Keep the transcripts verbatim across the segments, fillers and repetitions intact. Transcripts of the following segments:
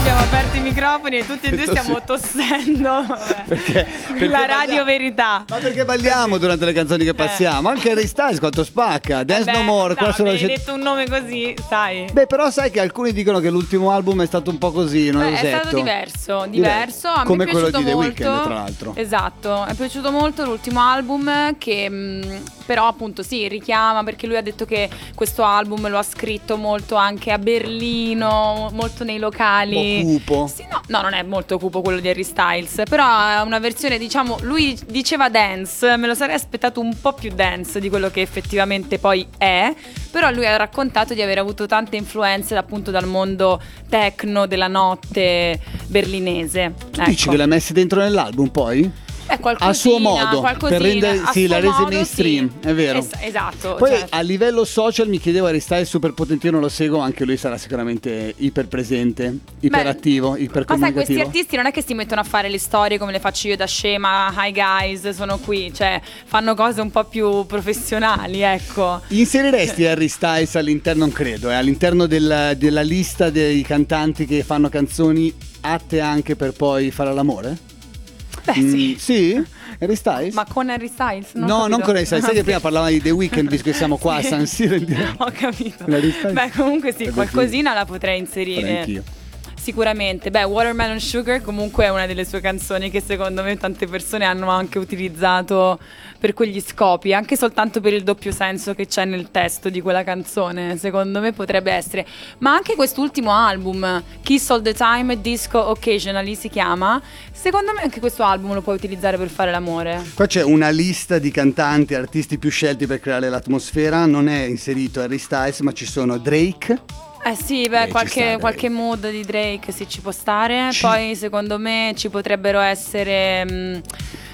abbiamo aperto i microfoni e tutti e due stiamo tossendo. Perché, perché la radio balliamo. verità. Ma perché balliamo durante le canzoni che passiamo? Eh. Anche Harry Styles quanto spacca. Dance Beh, No More. Qua no, sono mi hai le... detto un nome così, sai. Beh, però sai che alcuni dicono che l'ultimo album è stato un po' così, non Beh, lo è stato diverso, diverso. A Come me è quello piaciuto di The molto. Weeknd, tra l'altro. Esatto, è piaciuto molto l'ultimo album che mh, però appunto sì, richiama, perché lui ha detto che questo album lo ha scritto molto anche a Berlino, molto nei locali. Un po' cupo. Sì, no, no, non è molto cupo quello di Harry Styles, però è una versione, diciamo, lui diceva dance, me lo sarei aspettato un po' più dance di quello che effettivamente poi è, però lui ha raccontato di aver avuto tante influenze appunto dal mondo techno della notte berlinese. Tu Ecco. dici che l'ha messa dentro nell'album poi? Eh, A suo modo, qualcosina, per rendere a sì, suo la rese modo, mainstream, sì. è vero. Es- esatto. Poi certo. a livello social mi chiedevo, Harry Styles super potentino, lo seguo, anche lui sarà sicuramente iper presente, iperattivo, iper Ma sai, questi comunicativo. artisti non è che si mettono a fare le storie come le faccio io da scema, hi guys, sono qui, cioè fanno cose un po' più professionali, ecco. Inseriresti Harry Styles all'interno, non credo, eh, all'interno del- della lista dei cantanti che fanno canzoni atte anche per poi fare l'amore? Beh, Mm, sì. sì? Harry Styles? Ma con Harry Styles? Non ho no, capito. non con Harry Styles, sai che Ah, prima sì. parlavamo di The Weeknd, visto che siamo qua a Sì. San Siro in diretta. Ho capito. Harry Styles? Beh, comunque sì, Eh, beh, qualcosina la potrei Farei inserire. anch'io. Sicuramente. Beh, Watermelon Sugar comunque è una delle sue canzoni che secondo me tante persone hanno anche utilizzato per quegli scopi, anche soltanto per il doppio senso che c'è nel testo di quella canzone. Secondo me potrebbe essere. Ma anche quest'ultimo album, Kiss All The Time e Disco Occasionally si chiama, secondo me anche questo album lo puoi utilizzare per fare l'amore. Qua c'è una lista di cantanti, artisti più scelti per creare l'atmosfera. Non è inserito Harry Styles, ma ci sono Drake. Eh sì, Eh, beh, ci qualche, sta, Drake. qualche mood di Drake sì, ci può stare. Ci- Poi secondo me ci potrebbero essere... mh,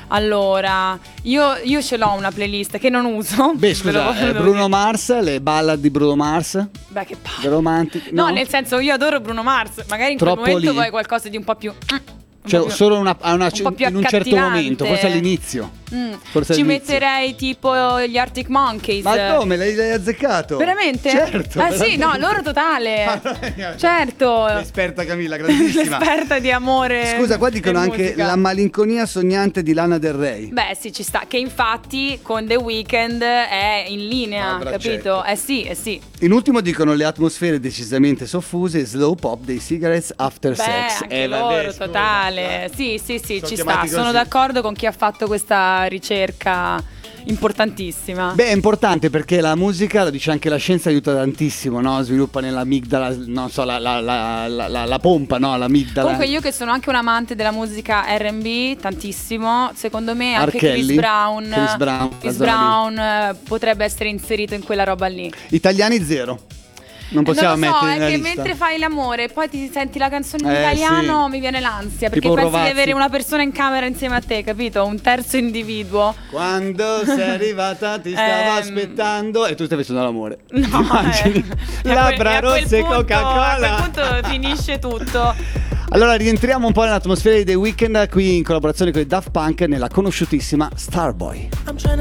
allora, io, io ce l'ho una playlist che non uso. Beh, ve scusa, lo- eh, ve lo Bruno dico. Mars, le ballad di Bruno Mars, Beh, che palle. The Romantic. No, nel senso io adoro Bruno Mars. Magari in Troppo quel momento lì. vuoi qualcosa di un po' più... un Cioè, po' più- solo una, a una- un po' più in un certo accattivante. momento, forse all'inizio. Mm. Forse Ci all'inizio. metterei tipo gli Arctic Monkeys. Ma come? L'hai, l'hai azzeccato? Veramente? Certo. Eh sì, no, loro totale. Certo. L'esperta Camilla, grandissima. L'esperta di amore. Scusa, qua dicono e anche musica. la malinconia sognante di Lana Del Rey. Beh sì, ci sta. Che infatti con The Weeknd è in linea, Ah, braccetto. capito? Eh sì, eh sì. In ultimo dicono le atmosfere decisamente soffuse e slow pop dei Cigarettes After Beh, Sex. anche Eh, vabbè, loro, scusa. totale. Sì, sì, sì, Sono ci sta. chiamati Sono così. d'accordo con chi ha fatto questa ricerca importantissima. Beh, è importante perché la musica, lo dice anche la scienza, aiuta tantissimo, no? Sviluppa nell'amigdala, non so, la, la, la, la, la, la pompa, no? L'amigdala. Comunque io che sono anche un amante della musica R and B, tantissimo, secondo me R. anche Kelly, Chris Brown, Chris Brown, Chris la zona Brown eh, potrebbe essere inserito in quella roba lì. Italiani zero. Non possiamo non lo so, mettere è nella che lista. mentre fai l'amore e poi ti senti la canzone in Eh, italiano sì. mi viene l'ansia, perché Tipo pensi Rovazzi. di avere una persona in camera insieme a te, capito? Un terzo individuo. Quando sei arrivata ti stavo Ehm. aspettando e tu stavi facendo l'amore. No, Immagini? eh, e a quel- Labbra e a quel rosse e punto- Coca-Cola. A quel punto finisce tutto. Allora rientriamo un po' nell'atmosfera di The Weeknd qui in collaborazione con i Daft Punk nella conosciutissima Starboy.